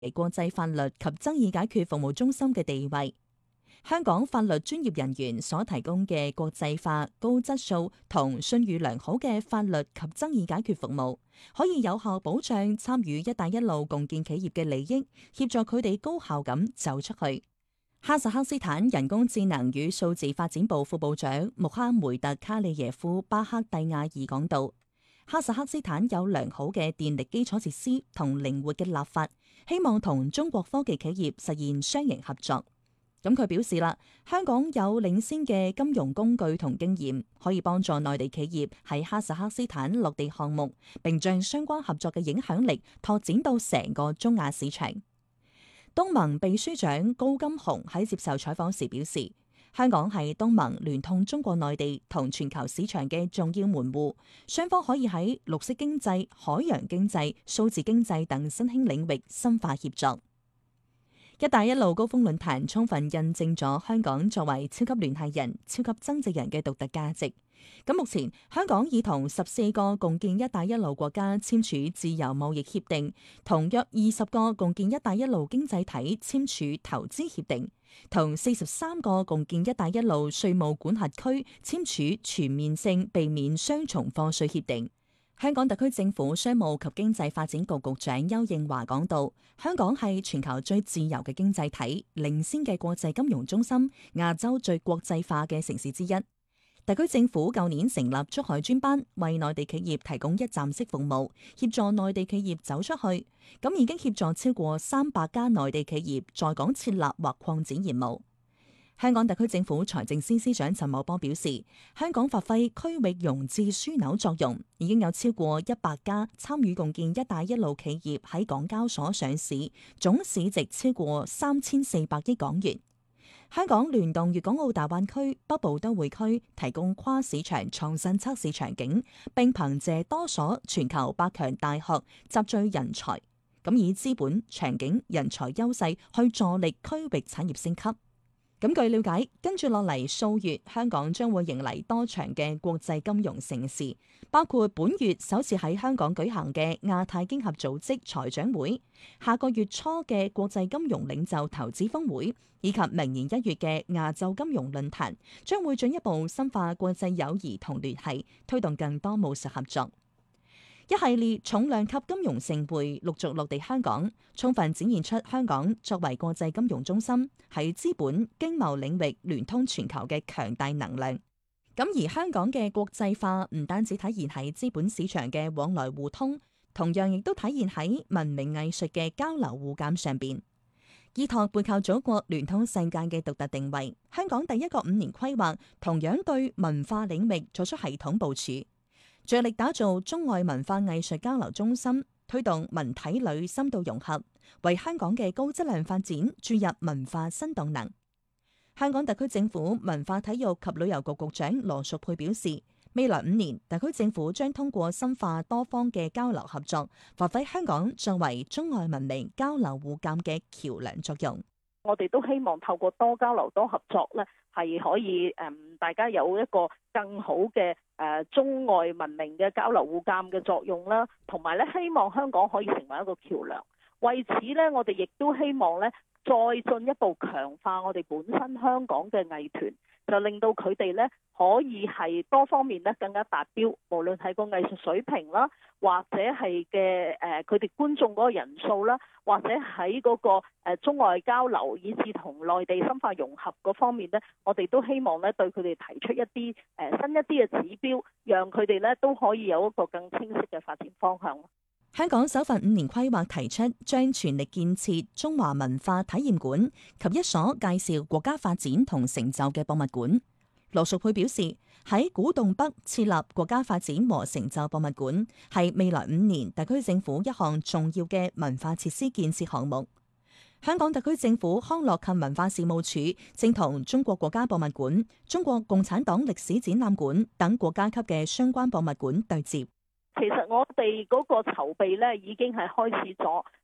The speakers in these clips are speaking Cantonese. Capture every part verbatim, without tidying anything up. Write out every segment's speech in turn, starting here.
國際法律及爭議解決服務中心嘅地位。香港法律專業人員所提供嘅國際化、高質素同信譽良好嘅法律及爭議解決服務，可以有效保障參與一帶一路共建企業嘅利益，協助佢哋高效咁走出去。哈薩克斯坦人工智能與數字發展部副部長穆哈梅特卡里耶夫巴克蒂亞爾講到，哈薩克斯坦有良好嘅電力基礎設施同靈活嘅立法，希望同中國科技企業實現雙贏合作。咁佢表示啦，香港有領先嘅金融工具同經驗，可以幫助內地企業喺哈薩克斯坦落地項目，並將相關合作嘅影響力拓展到成個中亞市場。東盟秘書長高金洪喺接受採訪時表示，香港係東盟聯通中國內地同全球市場嘅重要門戶，雙方可以喺綠色經濟、海洋經濟、數字經濟等新興領域深化協作。一帶一路高峰論壇充分印證咗香港作為超級聯繫人、超級增值人嘅獨特價值。咁目前香港已同十四個共建一帶一路國家簽署自由貿易協定，同約二十個共建一帶一路經濟體簽署投資協定，同四十三個共建一帶一路稅務管轄區簽署全面性避免雙重課稅協定。香港特區政府商務及經濟發展局局長邱應華講到，香港係全球最自由嘅經濟體，領先嘅國際金融中心，亞洲最國際化嘅城市之一。特區政府舊年成立珠海專班，為內地企業提供一站式服務，協助內地企業走出去。咁已經協助超過三百家內地企業在港設立或擴展業務。香港特區政府財政司司長陳茂波表示，香港發揮區域融資樞紐作用，已經有超過一百家參與共建一帶一路企業喺港交所上市，總市值超過三千四百億港元。香港聯動粵港澳大灣區北部都會區，提供跨市場創新測試場景，並憑借多所全球百強大學集聚人才，咁以資本、場景、人才優勢去助力區域產業升級。咁據了解，跟住落嚟數月，香港將會迎嚟多場嘅國際金融盛事，包括本月首次喺香港舉行嘅亞太經合組織財長會，下個月初嘅國際金融領袖投資峰會，以及明年一月嘅亞洲金融論壇，將會進一步深化國際友誼同聯繫，推動更多務實合作。一系列重量級金融盛會陸續落地香港，充分展現出香港作為國際金融中心喺資本經貿領域聯通全球嘅強大能量。咁而香港嘅國際化唔單止體現喺資本市場嘅往來互通，同樣亦都體現喺文明藝術嘅交流互鑑上邊。依託背靠祖國聯通世界嘅獨特定位，香港第一個五年規劃同樣對文化領域作出系統部署。着力打造中外文化藝術交流中心，推動文體旅深度融合，為香港嘅高質量發展注入文化新動能。香港特區政府文化體育及旅遊局局長羅淑佩表示，未來五年特區政府將通過深化多方嘅交流合作，發揮香港作為中外文明交流互鑑嘅橋樑作用。 我哋都希望透過多交流多合作咧，係可以誒，大家有一個更好嘅誒中外文明嘅交流互鑑嘅作用啦，同埋咧希望香港可以成為一個橋樑。為此咧，我哋亦都希望咧再進一步強化我哋本身香港嘅藝團，就令到佢哋咧可以係多方面咧更加達標，無論係個藝術水平啦，或者係嘅誒佢哋觀眾嗰個人數啦，或者喺嗰個誒中外交流，以至同內地深化融合嗰方面咧，我哋都希望咧對佢哋提出一啲誒新一啲嘅指標，讓佢哋咧都可以有一個更清晰嘅發展方向。 香港首份五年規劃提出，將全力建設中華文化體驗館及一所介紹國家發展同成就嘅博物館。羅淑佩表示，喺古洞北設立國家發展和成就博物館，係未來五年特區政府一項重要嘅文化設施建設項目。香港特區政府康樂及文化事務署正同中國國家博物館、中國共產黨歷史展覽館等國家級嘅相關博物館對接。 其實我哋嗰個籌備咧已經係開始咗，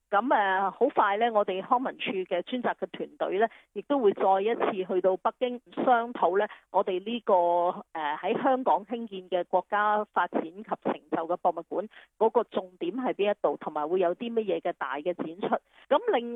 咁誒好快咧，我哋康文署嘅專責嘅團隊咧，亦都會再一次去到北京商討咧，我哋呢個誒喺香港興建嘅國家發展及成就嘅博物館嗰個重點係邊一度，同埋會有啲乜嘢嘅大嘅展出。咁另